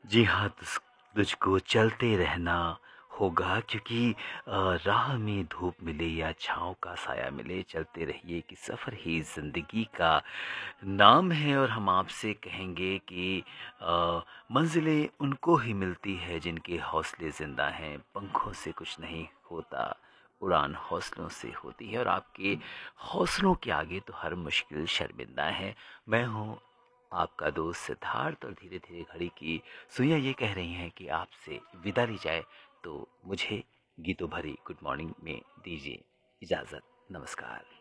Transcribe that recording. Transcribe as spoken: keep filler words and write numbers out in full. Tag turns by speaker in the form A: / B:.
A: जी हाँ, तुस तुझको चलते रहना होगा क्योंकि अ, राह में धूप मिले या छाँव का साया मिले, चलते रहिए कि सफ़र ही ज़िंदगी का नाम है। और हम आपसे कहेंगे कि अ, मंज़िलें उनको ही मिलती है जिनके हौसले ज़िंदा हैं, पंखों से कुछ नहीं होता, उड़ान हौसलों से होती है। और आपके हौसलों के आगे तो हर मुश्किल शर्मिंदा है। मैं हूँ आपका दोस्त सिद्धार्थ, और धीरे धीरे घड़ी की सुइयाँ ये कह रही हैं कि आपसे विदा ली जाए, तो मुझे गीतों भरी गुड मॉर्निंग में दीजिए इजाज़त। नमस्कार।